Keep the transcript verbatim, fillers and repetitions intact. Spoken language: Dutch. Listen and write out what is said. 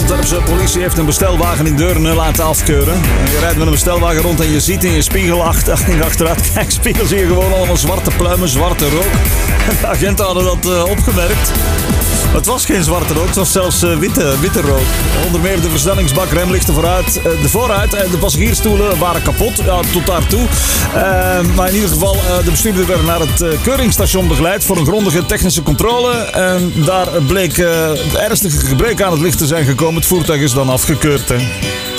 Antwerpse politie heeft een bestelwagen in Deurne laten afkeuren. Je rijdt met een bestelwagen rond en je ziet in je spiegel achter, achteruit kijkspiegel zie je gewoon allemaal zwarte pluimen, zwarte rook. De agenten hadden dat uh, opgemerkt. Het was geen zwarte rook, het was zelfs uh, witte, witte rook. Onder meer de versnellingsbak, remlichten vooruit, uh, de vooruit en de passagiersstoelen waren kapot, ja, tot daartoe. Uh, maar in ieder geval, uh, de bestuurder werd naar het uh, keuringsstation begeleid voor een grondige technische controle. En daar bleek uh, ernstige gebrek aan het licht te zijn gekomen. Het voertuig is dan afgekeurd. Hè.